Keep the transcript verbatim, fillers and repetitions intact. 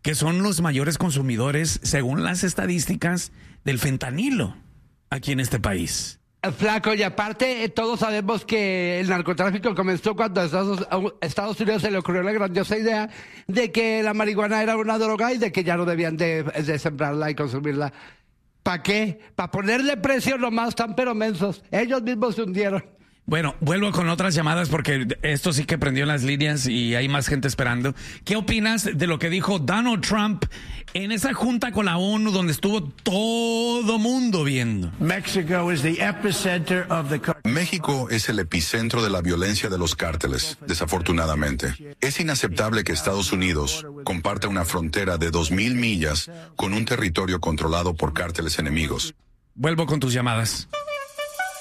que son los mayores consumidores, según las estadísticas, del fentanilo aquí en este país. Flaco, y aparte, eh, todos sabemos que el narcotráfico comenzó cuando a Estados, a Estados Unidos se le ocurrió la grandiosa idea de que la marihuana era una droga y de que ya no debían de, de sembrarla y consumirla. ¿Para qué? Para ponerle precio nomás, tan pero mensos. Ellos mismos se hundieron. Bueno, vuelvo con otras llamadas porque esto sí que prendió las líneas y hay más gente esperando. ¿Qué opinas de lo que dijo Donald Trump en esa junta con la ONU donde estuvo todo mundo viendo? México es el epicentro de la violencia de los cárteles, desafortunadamente. Es inaceptable que Estados Unidos comparta una frontera de dos mil millas con un territorio controlado por cárteles enemigos. Vuelvo con tus llamadas.